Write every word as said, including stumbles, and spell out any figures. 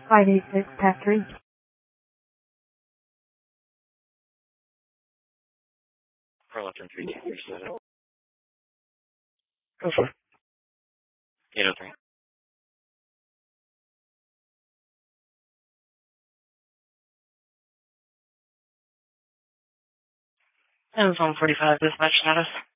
five eight six, pass three. four left and three two three seven. Go for it. eight oh three. Amazon forty-five, dispatch status.